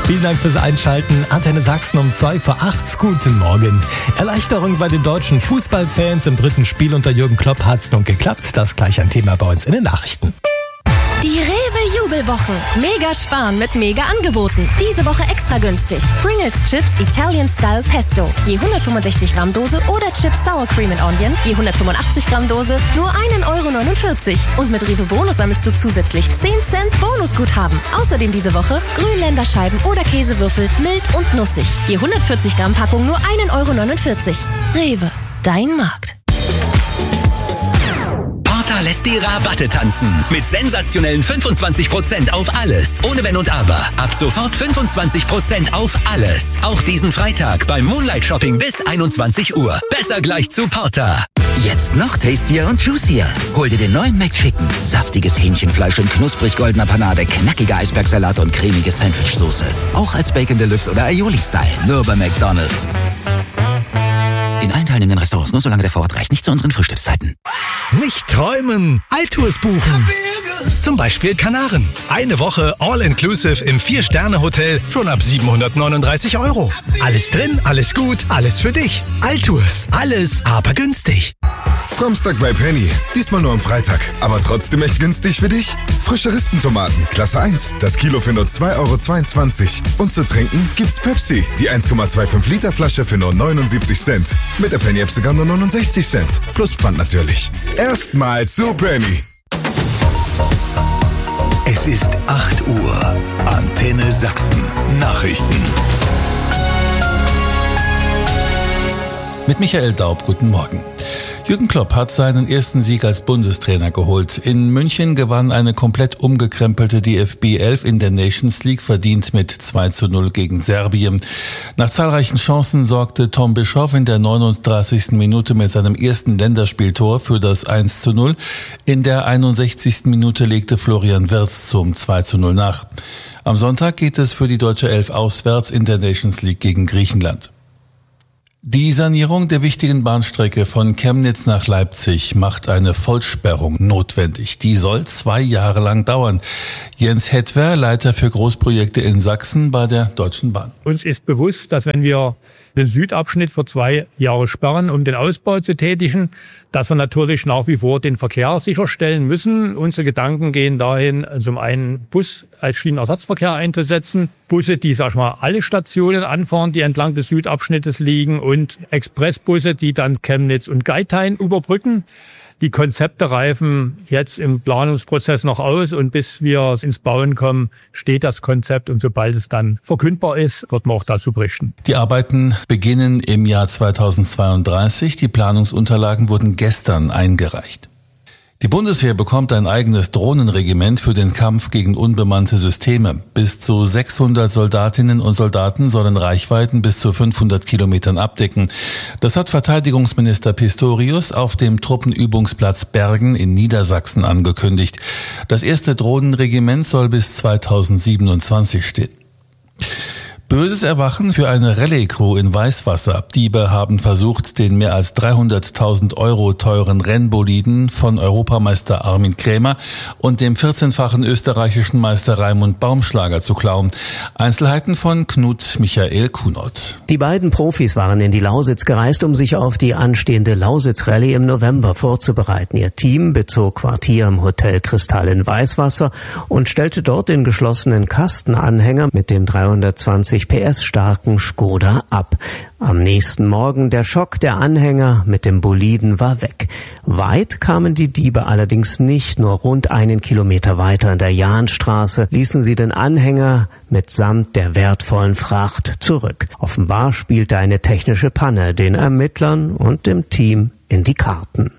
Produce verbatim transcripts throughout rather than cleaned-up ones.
Vielen Dank fürs Einschalten. Antenne Sachsen um zwei vor acht. Guten Morgen. Erleichterung bei den deutschen Fußballfans. Im dritten Spiel unter Jürgen Klopp hat's nun geklappt. Das gleich ein Thema bei uns in den Nachrichten. Die Rewe-Jubelwochen. Mega sparen mit mega Angeboten. Diese Woche extra günstig. Pringles Chips Italian Style Pesto. Je hundertfünfundsechzig Gramm Dose oder Chips Sour Cream and Onion. Je hundertfünfundachtzig Gramm Dose. Nur ein Euro neunundvierzig. Und mit Rewe Bonus sammelst du zusätzlich zehn Cent Bonusguthaben. Außerdem diese Woche Grünländerscheiben oder Käsewürfel. Mild und nussig. Je hundertvierzig Gramm Packung nur ein Euro neunundvierzig. Rewe. Dein Markt. Porter lässt die Rabatte tanzen. Mit sensationellen fünfundzwanzig Prozent auf alles. Ohne Wenn und Aber. Ab sofort fünfundzwanzig Prozent auf alles. Auch diesen Freitag beim Moonlight Shopping bis einundzwanzig Uhr. Besser gleich zu Porter. Jetzt noch tastier und juicier. Hol dir den neuen McChicken. Saftiges Hähnchenfleisch in knusprig goldener Panade, knackiger Eisbergsalat und cremige Sandwichsoße. Auch als Bacon Deluxe oder Aioli-Style. Nur bei McDonald's. In allen teilnehmenden Restaurants, nur solange der Vorrat reicht, nicht zu unseren Frühstückszeiten. Nicht träumen, Altours buchen. Zum Beispiel Kanaren. Eine Woche All-Inclusive im Vier-Sterne-Hotel schon ab siebenhundertneununddreißig Euro. Alles drin, alles gut, alles für dich. Altours, alles aber günstig. Samstag bei Penny. Diesmal nur am Freitag. Aber trotzdem echt günstig für dich. Frische Rispentomaten, Klasse eins. Das Kilo für nur zwei Euro zweiundzwanzig. Und zu trinken gibt's Pepsi. Die eins Komma fünfundzwanzig Liter Flasche für nur neunundsiebzig Cent. Mit der Penny-App sogar nur neunundsechzig Cent. Plus Pfand natürlich. Erstmal zu Penny. Es ist acht Uhr. Antenne Sachsen. Nachrichten. Mit Michael Daub, guten Morgen. Jürgen Klopp hat seinen ersten Sieg als Bundestrainer geholt. In München gewann eine komplett umgekrempelte D F B elf in der Nations League, verdient mit zwei zu null gegen Serbien. Nach zahlreichen Chancen sorgte Tom Bischoff in der neununddreißigsten Minute mit seinem ersten Länderspieltor für das eins zu null. In der einundsechzigsten Minute legte Florian Wirtz zum zwei zu null nach. Am Sonntag geht es für die deutsche Elf auswärts in der Nations League gegen Griechenland. Die Sanierung der wichtigen Bahnstrecke von Chemnitz nach Leipzig macht eine Vollsperrung notwendig. Die soll zwei Jahre lang dauern. Jens Hetwer, Leiter für Großprojekte in Sachsen bei der Deutschen Bahn. Uns ist bewusst, dass wenn wir den Südabschnitt für zwei Jahre sperren, um den Ausbau zu tätigen, dass wir natürlich nach wie vor den Verkehr sicherstellen müssen. Unsere Gedanken gehen dahin, zum einen Bus als Schienenersatzverkehr einzusetzen, Busse, die, sag ich mal, alle Stationen anfahren, die entlang des Südabschnittes liegen, und Expressbusse, die dann Chemnitz und Geithain überbrücken. Die Konzepte reifen jetzt im Planungsprozess noch aus, und bis wir ins Bauen kommen, steht das Konzept, und sobald es dann verkündbar ist, wird man auch dazu berichten. Die Arbeiten beginnen im Jahr zweitausendzweiunddreißig. Die Planungsunterlagen wurden gestern eingereicht. Die Bundeswehr bekommt ein eigenes Drohnenregiment für den Kampf gegen unbemannte Systeme. Bis zu sechshundert Soldatinnen und Soldaten sollen Reichweiten bis zu fünfhundert Kilometern abdecken. Das hat Verteidigungsminister Pistorius auf dem Truppenübungsplatz Bergen in Niedersachsen angekündigt. Das erste Drohnenregiment soll bis zweitausendsiebenundzwanzig stehen. Böses Erwachen für eine Rallye-Crew in Weißwasser. Diebe haben versucht, den mehr als dreihunderttausend Euro teuren Rennboliden von Europameister Armin Krämer und dem vierzehnfachen österreichischen Meister Raimund Baumschlager zu klauen. Einzelheiten von Knut Michael Kunert. Die beiden Profis waren in die Lausitz gereist, um sich auf die anstehende Lausitz-Rallye im November vorzubereiten. Ihr Team bezog Quartier im Hotel Kristall in Weißwasser und stellte dort den geschlossenen Kastenanhänger mit dem dreihundertzwanzig P S starken Skoda ab. Am nächsten Morgen der Schock, der Anhänger mit dem Boliden war weg. Weit kamen die Diebe allerdings nicht. Nur rund einen Kilometer weiter in der Jahnstraße ließen sie den Anhänger mitsamt der wertvollen Fracht zurück. Offenbar spielte eine technische Panne den Ermittlern und dem Team in die Karten.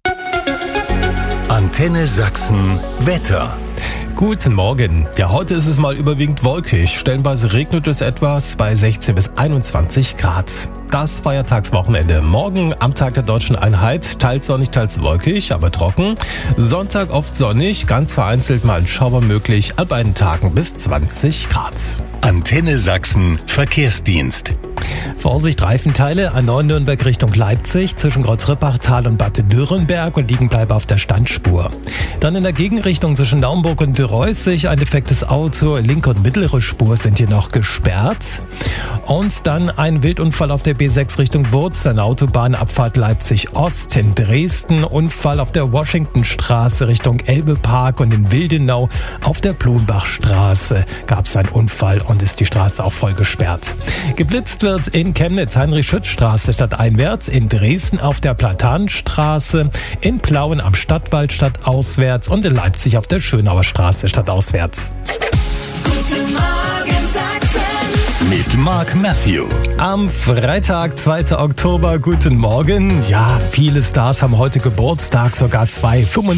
Antenne Sachsen Wetter. Guten Morgen. Ja, heute ist es mal überwiegend wolkig. Stellenweise regnet es etwas bei sechzehn bis einundzwanzig Grad. Das Feiertagswochenende. Morgen am Tag der Deutschen Einheit. Teils sonnig, teils wolkig, aber trocken. Sonntag oft sonnig, ganz vereinzelt mal ein Schauer möglich. An beiden Tagen bis zwanzig Grad. Antenne Sachsen Verkehrsdienst. Vorsicht, Reifenteile, A neun Nürnberg Richtung Leipzig, zwischen Kreuzrippachtal und Bad Dürrenberg und liegen bleiben auf der Standspur. Dann in der Gegenrichtung zwischen Naumburg und Reusig ein defektes Auto, linke und mittlere Spur sind hier noch gesperrt. Und dann ein Wildunfall auf der B sechs Richtung Wurz, eine Autobahnabfahrt Leipzig Ost, in Dresden Unfall auf der Washingtonstraße Richtung Elbepark und in Wildenau auf der Blonbachstraße gab es einen Unfall und ist die Straße auch voll gesperrt. Geblitzt wird in Chemnitz Heinrich-Schütz-Straße stadteinwärts, in Dresden auf der Platanstraße, in Plauen am Stadtwald stadtauswärts und in Leipzig auf der Schönauer Straße stadtauswärts. Guten Morgen Sachsen mit Mark Matthew. Am Freitag, zweiter Oktober, guten Morgen. Ja, viele Stars haben heute Geburtstag, sogar zwei.